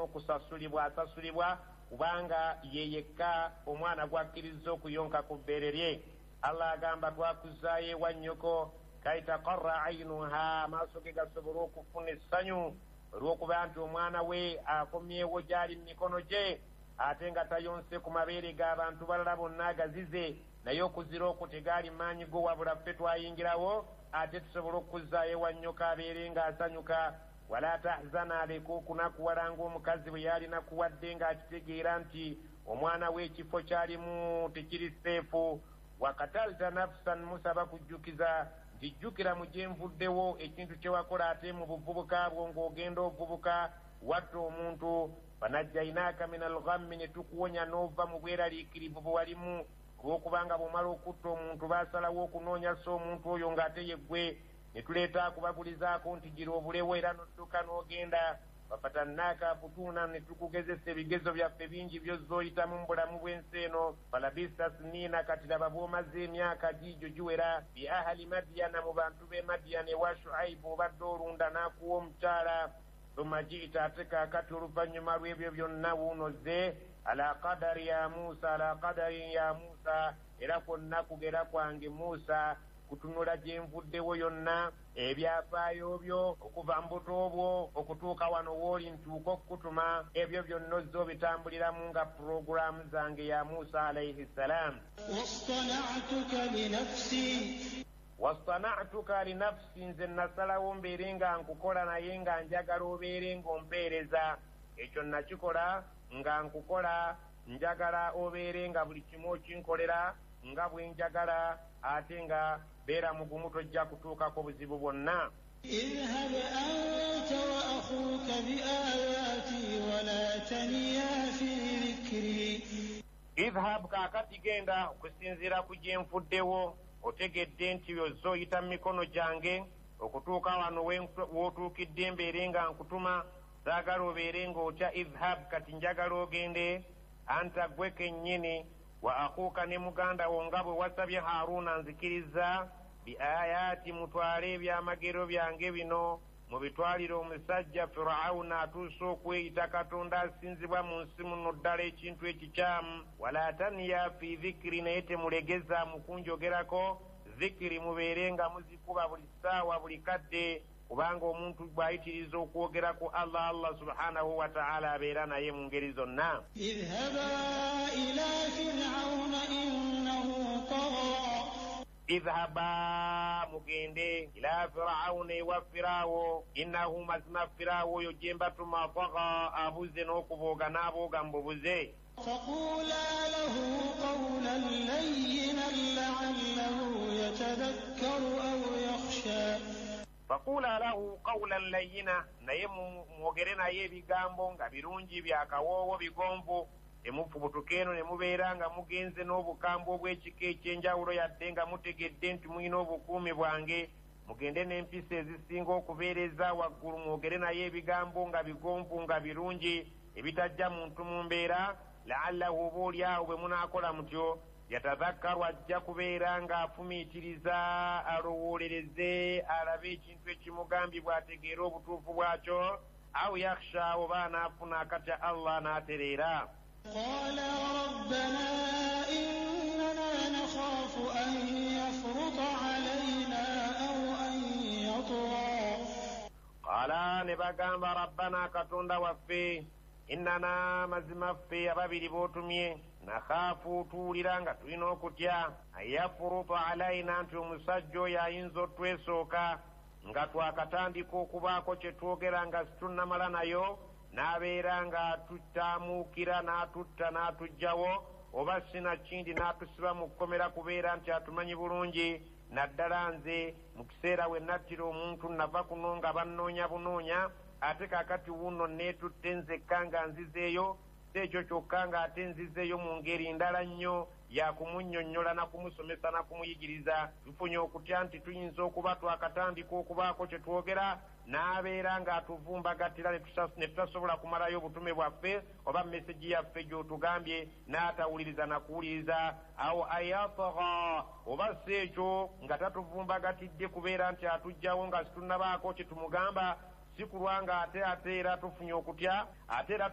okusasulibwa asasulibwa kubanga yeyekka omwana gwakkiriza okuyonka ku bbeere lye. Allah agamba twakuzaayo ewa nnyoko kaitaqarra ainuha, amaaso ge gasobole okufuna essanyu olw'okuba nti omwana we akomyewo gyali mu mikono gye ate nga tayonse ku mabeere g'abantu balala bonna agazize, naye okuzira okwo tegaali maanyi go wabula ffe twayingirawo ate tusobole okuzaayo ewa nnyoko abeere ng'asanyuka. Wala tahzana, aleka okunakuwala ng'omukazi bwe yalina kuwadde ng'akitegeera nti omwana we ekifo kyalimu tekiri seefu. Wakatalta nafsan, musaba kujjukiza nti jjukira mu gye nvuddewo ekintu kye wakola ate mu buvubuka bwo ng'ogenda ovubuka watta omuntu. Fanajjainaaka min alghammi, ne tukuwonya n'ova mu bweraliikirivu bwe walimu olw'okubanga bw'omala okutta omuntu baasalawo okunoonya so omuntu oyo ng'ate yeggwe. Ne tuleeta akubabulizaako nti gira obulewo era n'odduka n'ogenda. Fafatannaaka futuuna, ne tukugezesa ebigezo byaffe bingi by'ozooyitamu mu bulamu bw'ensi eno. Falabista siniina, kati laba bw'omaze emyaka giigyo giwera. Bi ahali Madiyana, mu bantu b'e Madiyana ewa Shuaibu obadde olunda n'akuwa omukyala. Thumma ji'ta, ate kaakati oluvannyuma lw'ebyo byonna wuunoze. Ala qadari ya Musa, ala qadari ya Musa, era kwonna kugera kwange Musa kutunula gye nvuddewo yonna, ebyafaayo byo okuva mu buto bwo okutuuka wano w'oli ntuuka okukutuma, ebyo byonna ozze obitambuliramu nga puroguramu zange ya Musa alayhi salaam. Wastana'tuka linafsi, nze nasalawo mbeere nga nkukola naye nga njagala obeere ng'ompeereza. Ekyo nakikola nga nkukola, njagala obeere nga buli kimu okinkolera nga bwe njagala, ate nga beera mugumu tojja kutuukako buzibu bwonna. اذهب أنت وأخوك بآياتي ولا تنيا في ذكري. Idhab, kaakati genda okusinziira ku gye nfuddewo. Otegedde nti ozooyita mu mikono gyange okutuuka wano w'otuukidde mbeere nga nkutuma. Saagala obeere ng'otya. Idhab, kati njagala ogende. Anta gwe kennyini wa akuuka ne muganda wo nga bwe wasabye Haaruna nzikiriza. Bi ayaati, mutwale ebyamagero byange bino mubitwalire omusajja Firawuna atuuse okweyita katonda asinzibwa mu nsi muno ddala ekintu ekikyamu. Wala taniya fi dhikiri, naye temulegeza mu kunjogerako. Dhikiri mubeere nga muzikuba buli ssaawa buli kadde, kubanga omuntu bw'ayitiriza okwogerako Allah subhanahu wa ta'ala abeera naye mu ngeri zonna. اذهبا إلى فرعون إنه طغى. Idhaba, mugende ila Firawuna ewa Firaawo, innahu, mazima Firaawo oyo gye mbatuma, tagha, abuze n'okubooga n'abooga mu bubuze. فقولا له قولا لينا لعله يتذكر أو يخشى. Faqula lahu qawlan layyina, naye mwogere naye ebigambo nga birungi bya kawoowo bigonvu. Temufubutuka eno ne mubeera nga mugenze n'obukambwe obw'ekika ekyenjawulo yadde nga mutegedde nti mulina obukuumi bwange. Mugende n'empisa ezisinga okubeereza waggulu, mwogere naye ebigambo nga bigonvu nga birungi ebitajja muntu mu mbeera. La'allahu, oboolyawo bwe munaakola mutyo, yatadhakkaru, ajja kubeera ng'afumiitiriza alowoolereze alabe ekintu ekimugambibwa ategeere obutuufu bwakyo. Aw yakhsha, oba anaafuna akatya Allah n'atereera. قال ربنا إننا نخاف أن يفرط علينا أو أن يطغى. قال, ne bagamba rabbana, katonda waffe, innana, mazima ffe ababiri b'otumye, nakhaafu, tuwulira nga tulina okutya, ayafuruta alayina, nti omusajja oyo ayinza otwesooka nga twakatandika okubaako kye twogera nga situnnamala nayo, n'abeera ng'atutamuukira n'atutta n'atuggyawo, oba sinakindi n'atusiba mu kkomera kubeera nti atumanyi bulungi. Naddala nze mu kiseera we nattira omuntu nava kuno nga bannoonya bunoonya, ate kaakati wuuno neetutte nzekka nga nzizeeyo. Si ekyo kyokka ng'ate nzizeeyo mu ngeri ndala nnyo yakumunnyonnyola na kumusomesa na kumuyigiriza. Tufunye okutya nti tuyinza okuba twakatandika okubaako kye twogera, n'abeera ng'atuvumbagatira ne tutasobola kumalayo obutume bwaffe oba mesegi yaffe gy'otugambye, n'atawuliriza na kuwuliriza. Awo ayatagha, oba si ekyo nga tatuvumbagatidde kubeera nti atuggyawo nga situnabaako kye tumugamba, si kulwa ng'ate era tufunye okutya, ate era